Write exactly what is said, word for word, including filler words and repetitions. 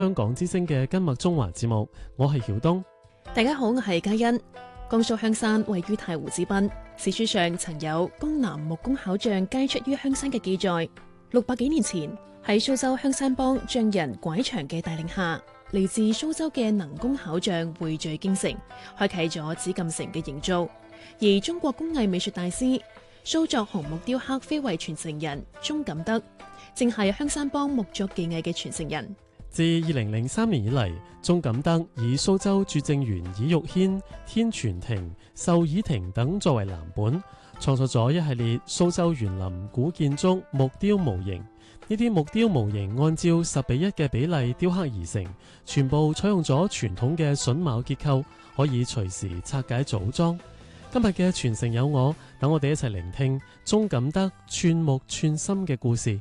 香港之聲嘅今麥中華節目，我係曉東。 大家好，我係嘉欣。江蘇香山位於太湖之濱，史書上曾有江南木工巧匠皆出於香山嘅記載。六百幾年前，喺蘇州香山幫匠人拐祥嘅帶領下，嚟自蘇州嘅能工巧匠匯聚京城，開啟咗紫禁城嘅營造。而中國工藝美術大師、蘇作紅木雕刻非遺傳承人鍾錦德，正係香山幫木作技藝嘅傳承人。 自二零零三年以嚟，鍾錦德以蘇州拙政園倚玉軒、天泉亭、壽椅亭等作為藍本，創作咗一系列蘇州園林古建築木雕模型。呢啲木雕模型按照十比一嘅比例雕刻而成，全部採用咗傳統嘅榫卯結構，可以隨時拆解組裝。今日嘅傳承有我，等我哋一齊聆聽鍾錦德串木串心嘅故事。